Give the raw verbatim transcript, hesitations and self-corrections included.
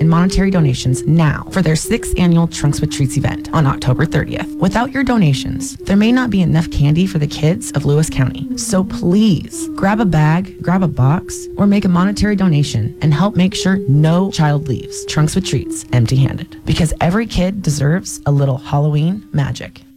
in monetary donations now for their sixth annual Trunks with Treats event on October thirtieth. Without your donations, there may not be enough candy for the kids of Lewis County. So please grab a bag, grab a box, or make a monetary donation and help make sure no child leaves Trunks with Treats empty-handed. Because every kid deserves a little Halloween magic.